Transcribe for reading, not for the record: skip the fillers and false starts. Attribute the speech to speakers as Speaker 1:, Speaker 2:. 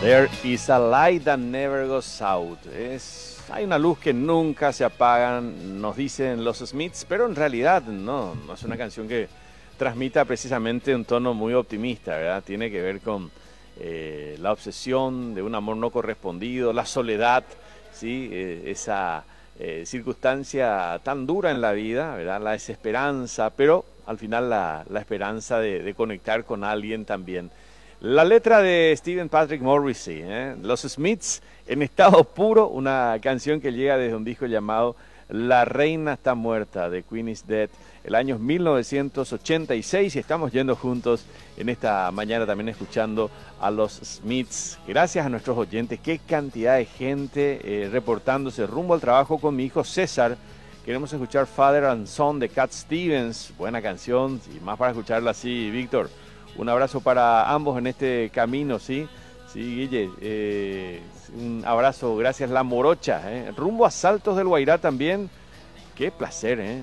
Speaker 1: There is a light that never goes out. Hay una luz que nunca se apaga, nos dicen los Smiths, pero en realidad no es una canción que transmita precisamente un tono muy optimista, ¿verdad? Tiene que ver con la obsesión de un amor no correspondido, la soledad, ¿sí? Esa circunstancia tan dura en la vida, ¿verdad? La desesperanza, pero al final la esperanza de conectar con alguien también. La letra de Stephen Patrick Morrissey, Los Smiths en estado puro, una canción que llega desde un disco llamado La Reina está muerta, de Queen is Dead, el año 1986, y estamos yendo juntos en esta mañana también escuchando a los Smiths. Gracias a nuestros oyentes, qué cantidad de gente reportándose rumbo al trabajo con mi hijo César. Queremos escuchar Father and Son de Cat Stevens, buena canción, y más para escucharla así, Víctor. Un abrazo para ambos en este camino, ¿sí? Sí, Guille, un abrazo, gracias La Morocha, Rumbo a Saltos del Guairá también, qué placer,